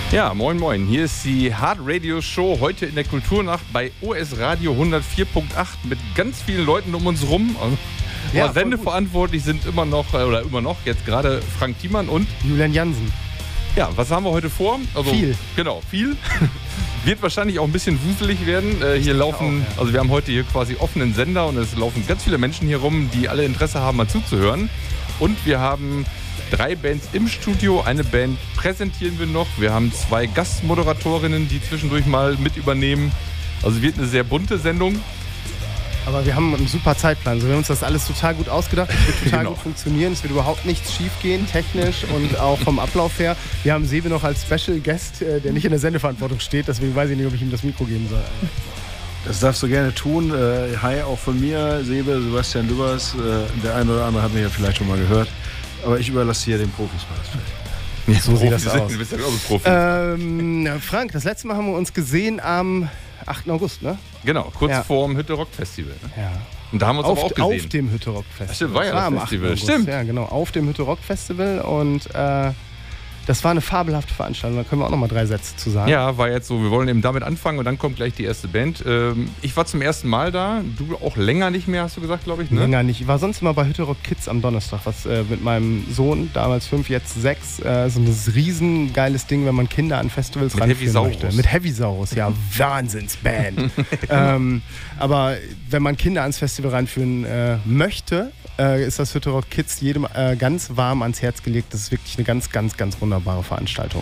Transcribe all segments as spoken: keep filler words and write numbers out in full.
Ja, moin moin. Hier ist die Hard Radio Show heute in der Kulturnacht bei O S Radio hundertvier Punkt acht mit ganz vielen Leuten um uns rum. Ja, aber sendeverantwortlich sind immer noch, oder immer noch, jetzt gerade Frank Thiemann und Julian Jansen. Ja, was haben wir heute vor? Also, viel. Genau, viel. Wird wahrscheinlich auch ein bisschen wuselig werden. Äh, hier laufen, auch, ja. Also wir haben heute hier quasi offenen Sender und es laufen ganz viele Menschen hier rum, die alle Interesse haben, mal zuzuhören. Und wir haben drei Bands im Studio, eine Band präsentieren wir noch. Wir haben zwei Gastmoderatorinnen, die zwischendurch mal mit übernehmen. Also wird eine sehr bunte Sendung. Aber wir haben einen super Zeitplan. Also wir haben uns das alles total gut ausgedacht. Es wird total genau. gut funktionieren. Es wird überhaupt nichts schief gehen, technisch und auch vom Ablauf her. Wir haben Sebe noch als Special Guest, der nicht in der Sendeverantwortung steht. Deswegen weiß ich nicht, ob ich ihm das Mikro geben soll. Das darfst du gerne tun. Äh, hi auch von mir, Sebe, Sebastian Lübbers. Äh, der eine oder andere hat mich ja vielleicht schon mal gehört. Aber ich überlasse hier den Profis mal. Ja, so sieht das aus. Du bist ja auch ein Profi. Ähm, Frank, das letzte Mal haben wir uns gesehen am achten August, ne? Genau, kurz ja. vor dem Hütte Rock Festival. Ne? Ja. Und da haben wir uns auf, aber auch gesehen. Auf dem Hütte Rock Festival. Stimmt, war ja das, das war Festival. am achten Stimmt. Ja, genau, auf dem Hütte Rock Festival. Und äh, das war eine fabelhafte Veranstaltung. Da können wir auch noch mal drei Sätze zu sagen. Ja, war jetzt so, wir wollen eben damit anfangen und dann kommt gleich die erste Band. Ähm, ich war zum ersten Mal da, du auch länger nicht mehr, hast du gesagt, glaube ich, ne? Länger nicht. Ich war sonst immer bei Hütte Rock Kids am Donnerstag, was äh, mit meinem Sohn, damals fünf, jetzt sechs, äh, so ein riesen geiles Ding, wenn man Kinder an Festivals mit ranführen Heavy möchte. Mit Heavy Saurus, ja, Wahnsinnsband. ähm, aber wenn man Kinder ans Festival ranführen äh, möchte, äh, ist das Hütte Rock Kids jedem äh, ganz warm ans Herz gelegt. Das ist wirklich eine ganz, ganz, ganz wunderbare Veranstaltung.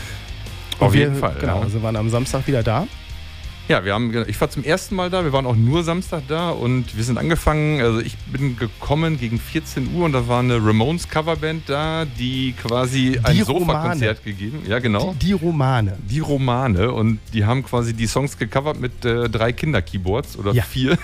Und Auf jeden wir, Fall. Genau, ja. also waren am Samstag wieder da. Ja, wir haben, ich war zum ersten Mal da, wir waren auch nur Samstag da und wir sind angefangen, also ich bin gekommen gegen vierzehn Uhr und da war eine Ramones Coverband da, die quasi ein die Sofa-Konzert gegeben. Ja, genau. Die, die Romane. Die Romane und die haben quasi die Songs gecovert mit äh, drei Kinder-Keyboards oder ja. vier.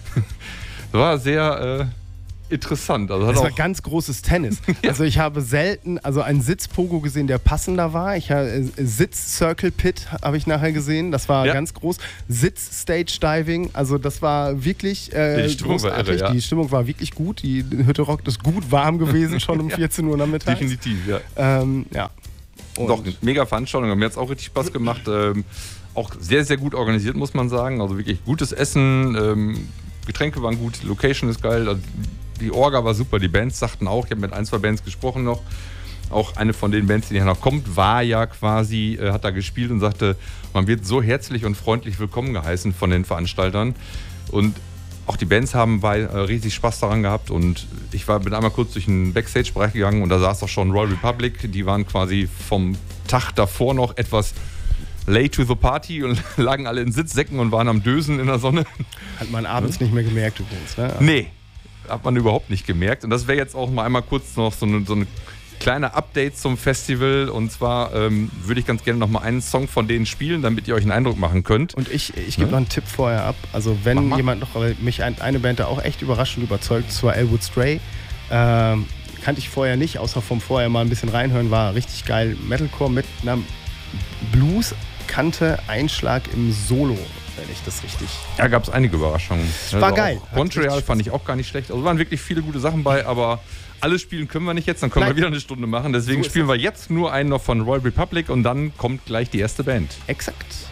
Das war sehr äh, interessant. Also hat das auch war ganz großes Tennis. Ja. Also ich habe selten, also einen Sitzpogo gesehen, der passender war. Ich habe äh, Sitz-Circle-Pit habe ich nachher gesehen. Das war ja. ganz groß. Sitz-Stage-Diving. Also das war wirklich äh, die Stimmung großartig. War irre, ja. Die Stimmung war wirklich gut. Die Hütte Rock ist gut warm gewesen, schon um vierzehn Uhr nachmittags. Definitiv, ja. Ähm, ja. Und Doch, eine mega Veranstaltung. Mir hat es auch richtig Spaß gemacht. Ähm, auch sehr, sehr gut organisiert, muss man sagen. Also wirklich gutes Essen. Ähm, Getränke waren gut. Location ist geil. Also die Orga war super. Die Bands sagten auch, ich habe mit ein, zwei Bands gesprochen noch. Auch eine von den Bands, die hier noch kommt, war ja quasi, äh, hat da gespielt und sagte, man wird so herzlich und freundlich willkommen geheißen von den Veranstaltern. Und auch die Bands haben bei, äh, riesig Spaß daran gehabt. Und ich war, bin einmal kurz durch den Backstage-Bereich gegangen und da saß auch schon Royal Republic. Die waren quasi vom Tag davor noch etwas late to the party und lagen alle in Sitzsäcken und waren am Dösen in der Sonne. Hat man abends ja. nicht mehr gemerkt übrigens, ne? Nee, hat man überhaupt nicht gemerkt. Und das wäre jetzt auch mal einmal kurz noch so eine, so eine kleine Update zum Festival. Und zwar ähm, würde ich ganz gerne noch mal einen Song von denen spielen, damit ihr euch einen Eindruck machen könnt. Und ich, ich gebe ja? noch einen Tipp vorher ab. Also wenn jemand noch, weil mich ein, eine Band da auch echt überraschend überzeugt, zwar Elwood Stray, ähm, kannte ich vorher nicht, außer vom vorher mal ein bisschen reinhören, war richtig geil. Metalcore mit einer Blues-Kante, Einschlag im Solo. Wenn ich das richtig. Ja, gab es einige Überraschungen. War also geil. Montreal fand ich auch gar nicht schlecht. Also waren wirklich viele gute Sachen bei, aber alles spielen können wir nicht jetzt, dann können Nein. wir wieder eine Stunde machen. Deswegen so spielen wir jetzt nur einen noch von Royal Republic und dann kommt gleich die erste Band. Exakt.